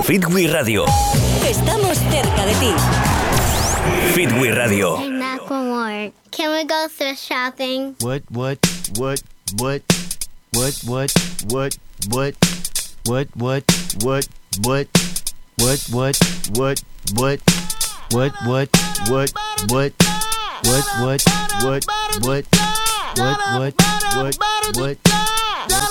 Fitwi Radio. Estamos cerca de ti. Fitwi Radio. Hey, Macklemore, can we go thrift shopping? What? What?